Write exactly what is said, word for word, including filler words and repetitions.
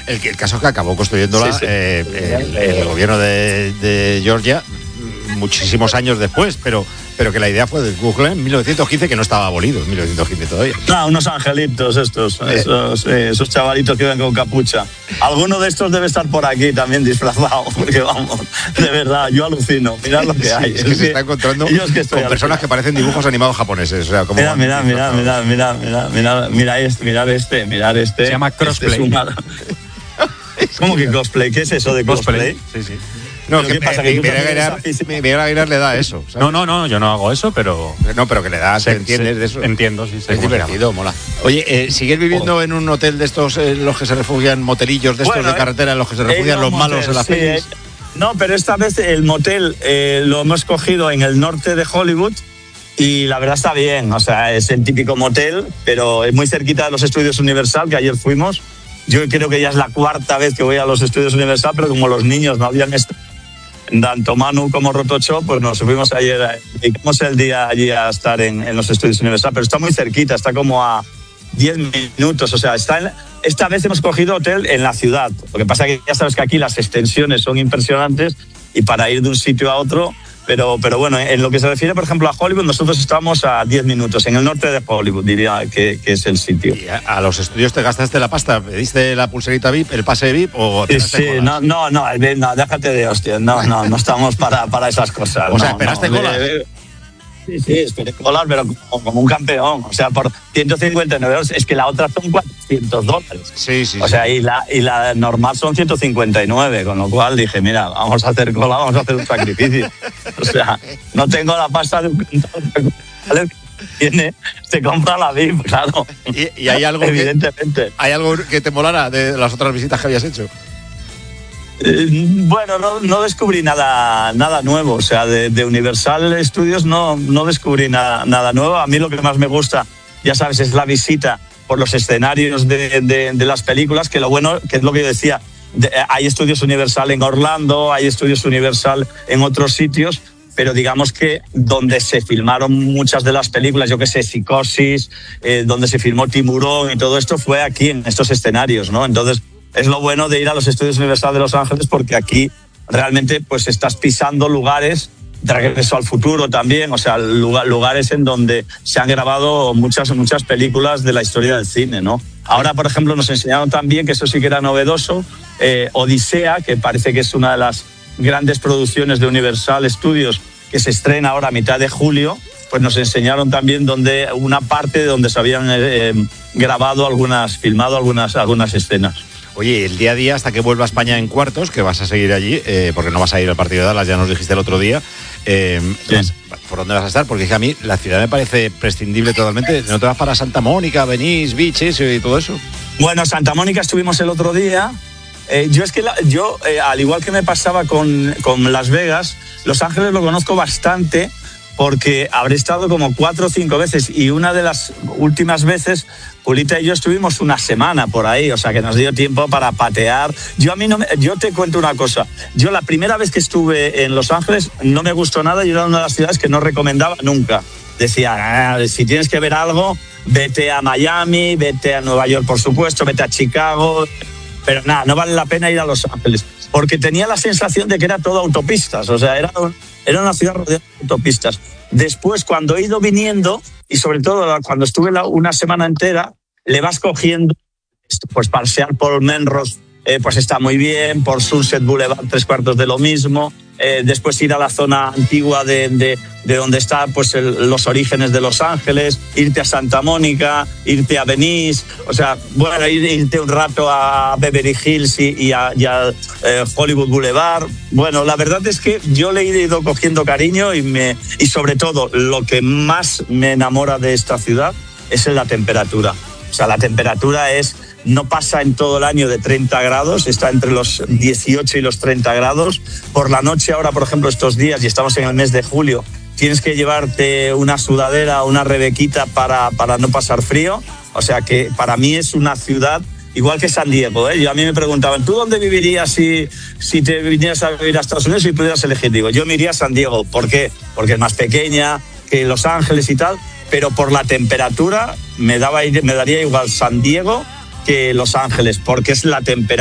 el, el caso es que acabó construyéndola sí, sí. Eh, el, el gobierno de, de Georgia muchísimos años después, pero pero que la idea fue de Google en mil novecientos quince, que no estaba abolido en mil novecientos quince todavía. No, unos angelitos estos, eh. esos, eh, esos chavalitos que iban con capucha. Alguno de estos debe estar por aquí también disfrazado, porque vamos, de verdad, yo alucino. Mirad lo que sí, hay. Es que es se que está encontrando que con personas que parecen dibujos animados japoneses. O sea, como mira, mira, mira, mira, mira, mira, mira, mira este, mirar este, mirar este. Se llama crossplay. Este es una... ¿Cómo que cosplay? ¿Qué es eso de cosplay? Sí, sí. No, ¿qué pasa? Que Miguel Aguilar, Miguel Aguilar le da eso, ¿sabes? No, no, no, yo no hago eso, pero... No, pero que le da, ¿te entiendes de eso? Entiendo, sí. Es divertido, mola. Oye, eh, ¿sigues viviendo oh. en un hotel de estos, eh, los que se refugian, motelillos de estos bueno, de carretera, en los que se refugian los malos en las sí, pelis? Eh, no, pero esta vez el motel eh, lo hemos cogido en el norte de Hollywood y la verdad está bien, o sea, es el típico motel, pero es muy cerquita de los estudios Universal, que ayer fuimos. Yo creo que ya es la cuarta vez que voy a los estudios Universal, pero como los niños no habían estado, tanto Manu como Rotocho, pues nos fuimos ayer, dedicamos el día allí a estar en, en los estudios Universal, pero está muy cerquita, está como a diez minutos, o sea, está en, esta vez hemos cogido hotel en la ciudad. Lo que pasa es que ya sabes que aquí las extensiones son impresionantes y para ir de un sitio a otro, pero, pero bueno, en lo que se refiere, por ejemplo, a Hollywood, nosotros estamos a diez minutos, en el norte de Hollywood, diría que, que es el sitio. ¿Y a, a los estudios te gastaste la pasta? ¿Pediste la pulserita V I P, el pase V I P o te Sí, no, no, no, no, déjate de hostia, no, no, no estamos para, para esas cosas. O sea, no, ¿esperaste no, colas? De, de, Sí, sí, esperé colas, pero como, como un campeón. O sea, por ciento cincuenta y nueve euros. Es que la otra son cuatrocientos dólares. Sí, sí. O sea, sí. Y, la, y la normal son ciento cincuenta y nueve. Con lo cual dije, mira, vamos a hacer cola, vamos a hacer un sacrificio. O sea, no tengo la pasta de un contador. Tiene, se compra la V I P, claro. ¿Y, y hay algo Evidentemente. Que, ¿Hay algo que te molara de las otras visitas que habías hecho? Bueno, no, no descubrí nada, nada nuevo, o sea, de, de Universal Studios no, no descubrí nada, nada nuevo. A mí lo que más me gusta, ya sabes, es la visita por los escenarios de, de, de las películas, que lo bueno, que es lo que yo decía, de, hay estudios Universal en Orlando, hay estudios Universal en otros sitios, pero digamos que donde se filmaron muchas de las películas, yo que sé, Psicosis, eh, donde se filmó Tiburón y todo esto fue aquí en estos escenarios, ¿no? Entonces, es lo bueno de ir a los estudios Universal de Los Ángeles, porque aquí realmente pues estás pisando lugares de Regreso al Futuro también, o sea, lugares en donde se han grabado muchas, muchas películas de la historia del cine, ¿no? Ahora, por ejemplo, nos enseñaron también, que eso sí que era novedoso, eh, Odisea, que parece que es una de las grandes producciones de Universal Studios, que se estrena ahora a mitad de julio. Pues nos enseñaron también donde, una parte de donde se habían eh, grabado algunas, filmado algunas, algunas escenas. Oye, el día a día hasta que vuelva a España en cuartos, que vas a seguir allí, eh, porque no vas a ir al partido de Dallas, ya nos dijiste el otro día, eh, sí. vas, ¿por dónde vas a estar? Porque es que a mí la ciudad me parece prescindible totalmente. ¿No te vas para Santa Mónica, Venice Beach y todo eso? Bueno, Santa Mónica estuvimos el otro día. Eh, yo es que, la, yo eh, al igual que me pasaba con, con Las Vegas, Los Ángeles lo conozco bastante, porque habré estado como cuatro o cinco veces, y una de las últimas veces Julita y yo estuvimos una semana por ahí, o sea que nos dio tiempo para patear. Yo a mí no me, yo te cuento una cosa, yo la primera vez que estuve en Los Ángeles no me gustó nada y era una de las ciudades que no recomendaba nunca. Decía, ah, si tienes que ver algo, vete a Miami, vete a Nueva York, por supuesto, vete a Chicago, pero nada, no vale la pena ir a Los Ángeles, porque tenía la sensación de que era todo autopistas, o sea, era, era una ciudad rodeada de autopistas. Después, cuando he ido viniendo, y sobre todo cuando estuve la, una semana entera, le vas cogiendo, pues pasear por Melrose, eh, pues está muy bien, por Sunset Boulevard, tres cuartos de lo mismo, eh, después ir a la zona antigua de, de, de donde están pues el, los orígenes de Los Ángeles, irte a Santa Mónica, irte a Venice, o sea, bueno, irte un rato a Beverly Hills y, y a, y a eh, Hollywood Boulevard. Bueno, la verdad es que yo le he ido cogiendo cariño y, me, y sobre todo lo que más me enamora de esta ciudad es la temperatura. O sea, la temperatura es, no pasa en todo el año de treinta grados, está entre los dieciocho y los treinta grados. Por la noche ahora, por ejemplo, estos días, y estamos en el mes de julio, tienes que llevarte una sudadera o una rebequita para, para no pasar frío. O sea que para mí es una ciudad igual que San Diego, ¿eh? Yo, a mí me preguntaban, ¿tú dónde vivirías si, si te vinieras a vivir a Estados Unidos y pudieras elegir? Digo, yo me iría a San Diego. ¿Por qué? Porque es más pequeña que Los Ángeles y tal, pero por la temperatura me, daba, me daría igual San Diego que Los Ángeles, porque es la temperatura.